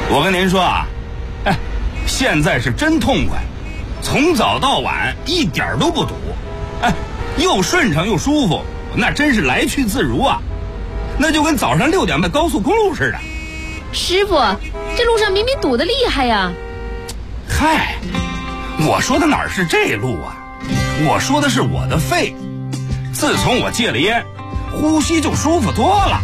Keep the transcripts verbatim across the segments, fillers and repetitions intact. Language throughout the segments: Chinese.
我跟您说啊，哎，现在是真痛快，从早到晚一点都不堵，哎，又顺畅又舒服，那真是来去自如啊，那就跟早上六点半高速公路似的。 师傅，这路上明明堵得厉害呀。 嗨，我说的哪是这路啊，我说的是我的肺，自从我戒了烟，呼吸就舒服多了。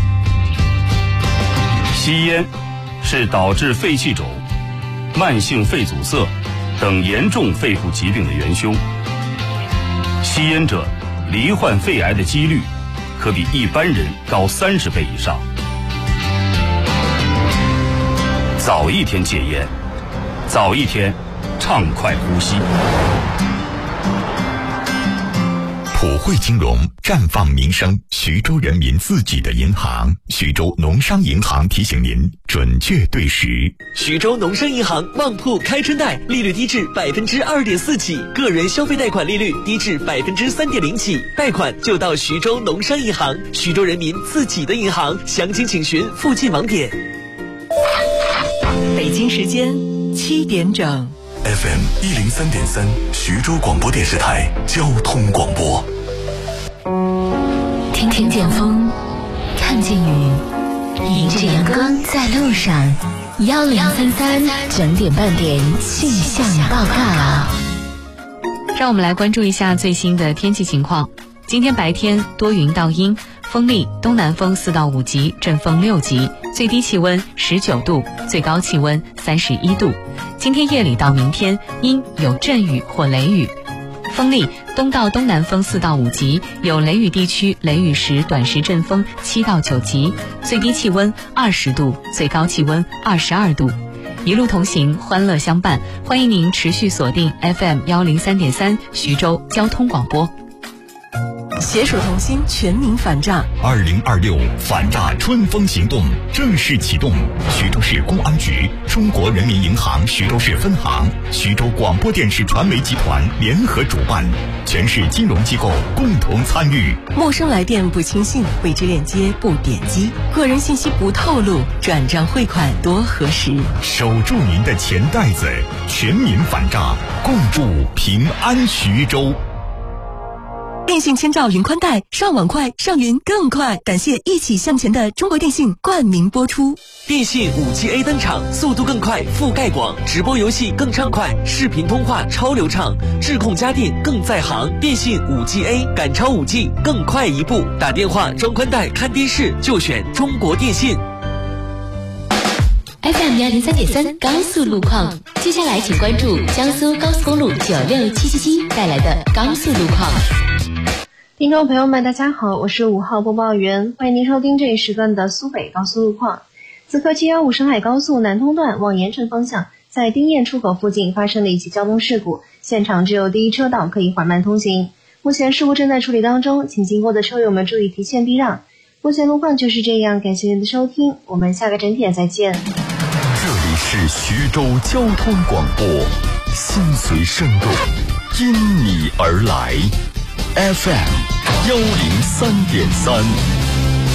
吸烟是导致肺气肿、慢性肺阻塞等严重肺部疾病的元凶。吸烟者罹患肺癌的几率可比一般人高三十倍以上。早一天戒烟，早一天畅快呼吸。 普惠金融，绽放民生，徐州人民自己的银行。徐州农商银行提醒您准确对时。 徐州农商银行旺铺开春贷，利率低至百分之二点四起，个人消费贷款利率低至百分之三点零起，贷款就到徐州农商银行，徐州人民自己的银行。详情请询附近网点。 北京时间七点整。 F M 一零三点三，徐州广播电视台交通广播。 听听见风，看见雨，迎着阳光在路上。幺零三三整点半点气象报告。 让我们来关注一下最新的天气情况。今天白天多云到阴，风力东南风四到五级，阵风六级，最低气温十九度，最高气温三十一度。今天夜里到明天阴有阵雨或雷雨，风力东到东南风四到五级，有雷雨地区雷雨时短时阵风七到九级，最低气温二十度，最高气温二十二度。一路同行，欢乐相伴，欢迎您持续锁定 F M 幺零三点三徐州交通广播。 携手同心，全民反诈。 二零二六反诈春风行动正式启动。徐州市公安局、中国人民银行徐州市分行、徐州广播电视传媒集团联合主办，全市金融机构共同参与。 陌生来电不轻信，未知链接不点击，个人信息不透露，转账汇款多核实。 守住您的钱袋子，全民反诈，共筑平安徐州。 电信千兆云宽带，上网快，上云更快。感谢一起向前的中国电信冠名播出。 电信 五 G A 登场，速度更快，覆盖广，直播游戏更畅快，视频通话超流畅，智控家电更在行。电信 五 G A 赶超 五 G， 更快一步。打电话、装宽带、看电视就选中国电信。 F M 幺零三点三高速路况，接下来请关注江苏高速公路九六七七七带来的高速路况。 听众朋友们，大家好，我是五号播报员，欢迎您收听这一时段的苏北高速路况。自科七一五沈海高速南通段往盐城方向，在丁堰出口附近发生了一起交通事故，现场只有第一车道可以缓慢通行。目前事故正在处理当中，请经过的车友们注意提前避让。目前路况就是这样，感谢您的收听，我们下个整点再见。 这里是徐州交通广播，心随声动，因你而来。F M 幺零三点三。